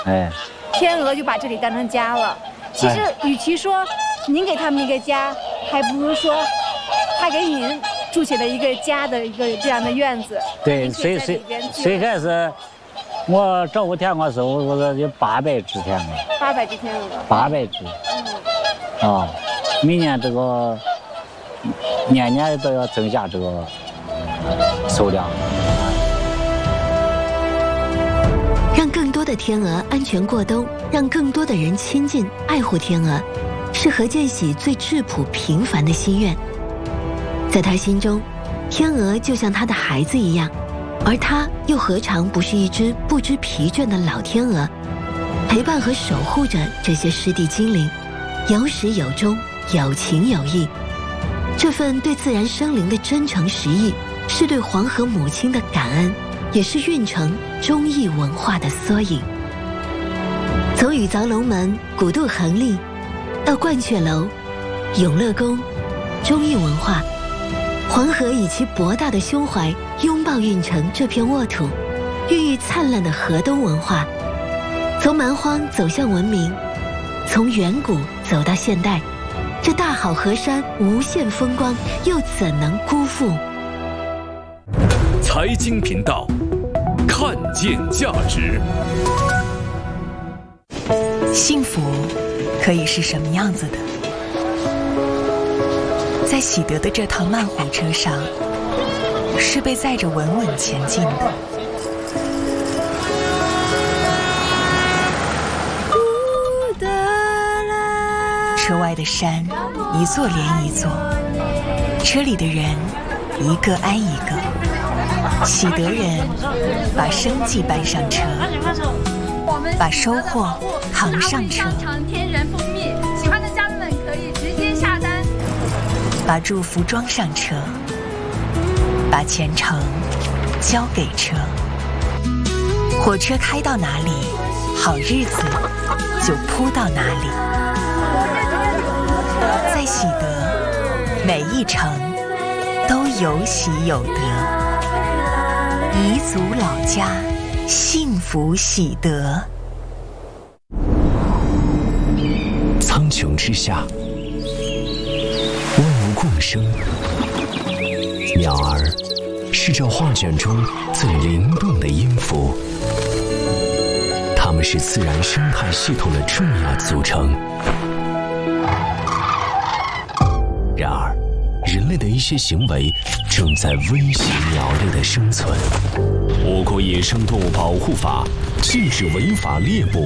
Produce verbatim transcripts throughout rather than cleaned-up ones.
哎， 天鹅就把这里当成家了。其实，与其说您给他们一个家，还不如说他给您筑起了一个家的一个这样的院子。 对，最最最开始我照顾天鹅的时候，我说有八百只天鹅。 八百只天鹅。 八百只。嗯。啊，明年这个年年都要增加这个数量。 让更多的天鹅安全过冬，让更多的人亲近爱护天鹅，是何建喜最质朴平凡的心愿。在他心中，天鹅就像他的孩子一样，而他又何尝不是一只不知疲倦的老天鹅，陪伴和守护着这些湿地精灵，有始有终，有情有义。这份对自然生灵的真诚实意，是对黄河母亲的感恩，也是运城忠义文化的缩影。从雨凿龙门、古渡横立，到鹳雀楼、永乐宫、忠义文化，黄河以其博大的胸怀拥抱运城这片沃土，孕育灿烂的河东文化。从蛮荒走向文明，从远古走到现代，这大好河山无限风光，又怎能辜负？ 财经频道，看见价值。 幸福可以是什么样子的？在喜德的这趟慢火车上，是被载着稳稳前进的。车外的山，一座连一座，车里的人，一个挨一个。喜德人把生计搬上车，把收获扛上车。 天然蜂蜜，喜欢的家人们可以直接下单。 把祝福装上车，把前程交给车。火车开到哪里，好日子就铺到哪里。在喜德，每一程都有喜有得。彝族老家，幸福喜德。 苍穹之下，万物共生。鸟儿是这画卷中最灵动的音符，它们是自然生态系统的重要组成。然而，人类的一些行为正在威胁鸟类的生存。我国野生动物保护法禁止违法猎捕、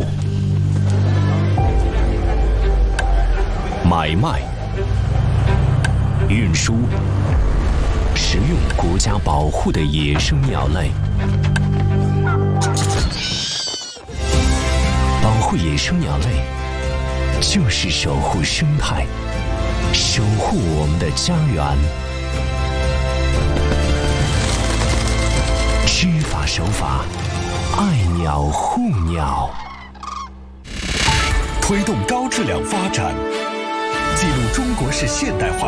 买卖、运输、食用国家保护的野生鸟类。保护野生鸟类，就是守护生态，守护我们的家园。知法守法，爱鸟护鸟。 推动高质量发展，记录中国式现代化